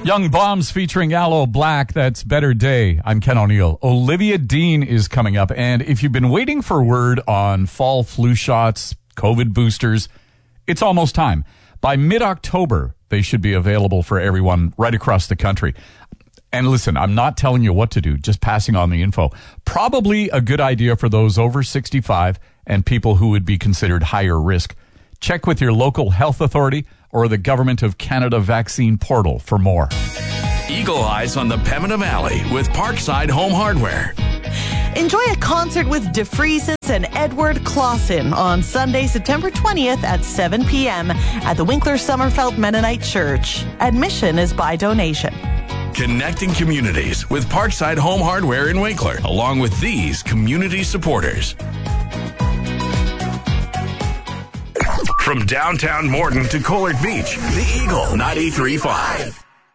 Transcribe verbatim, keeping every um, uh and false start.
Young Bombs featuring Aloe Black. That's Better Day. I'm Ken O'Neill. Olivia Dean is coming up. And if you've been waiting for word on fall flu shots, COVID boosters, it's almost time. By mid-October, they should be available for everyone right across the country. And listen, I'm not telling you what to do, just passing on the info. Probably a good idea for those over sixty-five and people who would be considered higher risk. Check with your local health authority or the Government of Canada vaccine portal for more. Eagle Eyes on the Pembina Valley with Parkside Home Hardware. Enjoy a concert with DeFreeze's and Edward Clausen on Sunday, September twentieth at seven p.m. at the Winkler Sommerfeld Mennonite Church. Admission is by donation. Connecting communities with Parkside Home Hardware in Winkler, along with these community supporters. From downtown Morton to Collard Beach, the Eagle ninety-three point five.